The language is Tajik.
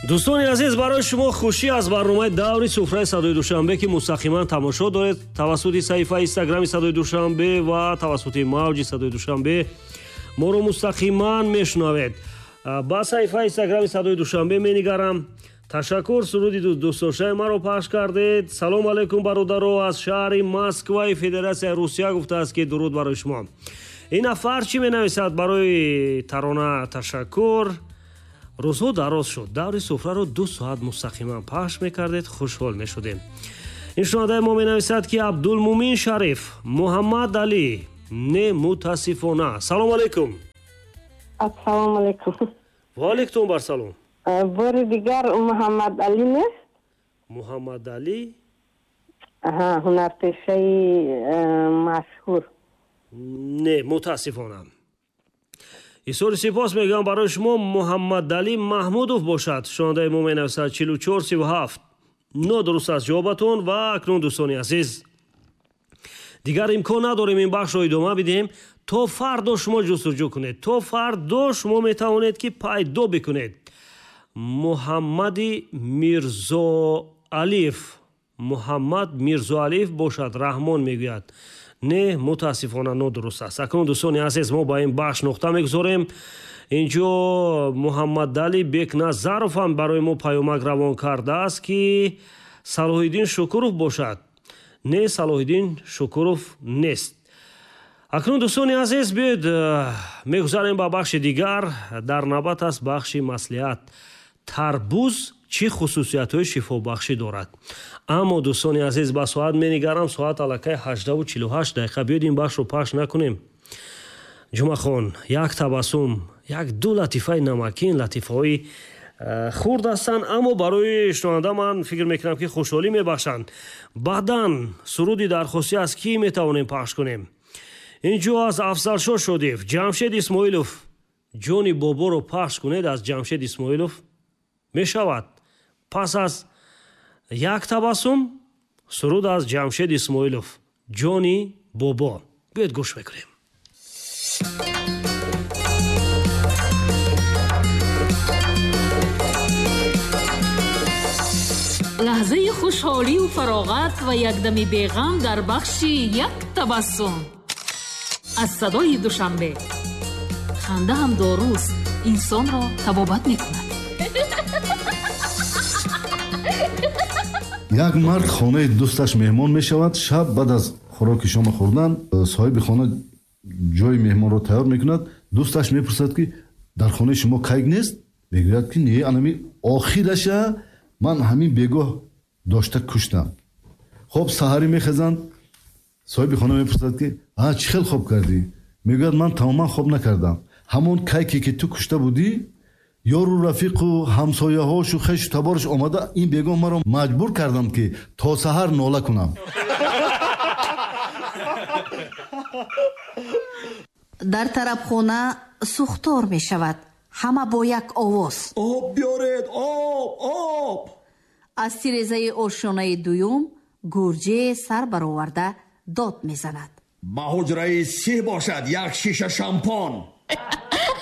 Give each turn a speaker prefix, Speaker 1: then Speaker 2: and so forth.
Speaker 1: дӯстони азиз, барои шумо хушӣ аз барномаи даври суфраи Садои Душанбе ки мустақиман тамошо доред тавассути саҳифаи инстаграми Садои Душанбе ва тавассути мавҷи Садои Душанбе моро мустақиман мешунавед. ба саҳифаи инстаграми Садои Душанбе менигарам. ташаккур, суруди дӯстдоштаи маро пахш кардед. салом алейкум бародаро, аз шаҳри Москваи Федератсияи Русия гуфтааст ки дуруд барои шумо. ин нафар чӣ менависад барои тарона ташаккур? рӯзҳо дароз шуд, даври суфраро 2 соат мустақиман пахш мекардед, хушҳол мешудем. ин шунавандаи мо менависад ки Абдулмумин Шариф, Муҳаммад Али, не мутаассифона. Салом алейкум.
Speaker 2: Ассалому алейкум.
Speaker 1: Ва алейкум барсалом.
Speaker 2: Бори дигар Муҳаммад Али нест?
Speaker 1: Муҳаммад Али?
Speaker 2: ҳунарпешаи машҳур.
Speaker 1: Не, мутаассифона. исори сипос мегӯям барои шумо Муҳаммад Али Маҳмудов бошад. шунавандаи мо менависад 4437. нодуруст аст ҷавобатон. ва акнун дӯстони азиз, дигар имкон надорем ин бахшро идома бидиҳем. то фардо шумо ҷустуҷӯ кунед, то фардо шумо метавонед ки пайдо бикунед. Муҳаммади Мирзоалиев, Муҳаммад Мирзоалиев бошад. раҳмон мегӯяд. не, мутаассифона нодуруст аст. акнун дӯстони азиз, мо ба ин бахш нуқта мегузорем. инҷо Муҳаммад Али Бекназаров ҳам барои мо паёмак равон кардааст ки Салоҳиддин Шукуров бошад. не, Салоҳиддин Шукуров нест. акнун дӯстони азиз, биёед мегузарем ба бахши дигар. дар навбат аст бахши маслиҳат. тарбуз чӣ хусусиятҳои шифобахшӣ дорад? аммо дӯстони азиз, ба соат менигарам, соат аллакай 18:48 дақиқа. биёед ин бахшро пахш накунем. ҷумахон, як табассум, як ду латифаи намакин, латифаҳои хурд ҳастанд, аммо барои шунаванда ман фикр мекунам ки хушҳолӣ мебахшанд. баъдан суруди дархостӣ аз кӣ метавонем пахш кунем? инҷо аз Афзалшо Шодиев, Ҷамшед Исмоилов, ҷони боборо пахш кунед. аз Ҷамшед Исмоилов мешавад. пас аз як табассум, суруд аз Ҷамшед Исмоилов, ҷони бобо. биёед гӯш мекунем.
Speaker 3: лаҳзаи хушҳолию фароғат ва якдами беғам дар бахши як табассум аз Садои Душанбе. ханда ҳам доруст, инсонро табобат мекунад.
Speaker 4: як мард хонаи дӯсташ меҳмон мешавад. шаб баъд аз хӯроки шома хӯрдан соҳиби хона ҷои меҳмонро тайёр мекунад. дӯсташ мепурсад ки дар хонаи шумо кайк нест? мегӯяд ки не, анами охираша ман ҳамин бегоҳ дошта куштам. хоб саҳарӣ мехезанд. соҳиби хона мепурсад ки чӣ хел хоб кардӣ? мегӯяд ман тамоман хоб накардам. ҳамон кайке ки ту кушта будӣ, ёру рафиқу ҳамсояҳошу хешу табораш омада ин бегоҳ маро маҷбур кардам ки то саҳар нола кунам.
Speaker 5: дар тарабхона сӯхтор мешавад. ҳама бо як овоз
Speaker 6: об биёред, об.
Speaker 5: аз тирезаи ошёнаи дуюм гурҷе сар бароварда дод мезанад.
Speaker 6: ба ҳуҷраи сеҳ бошад як шиша шампон.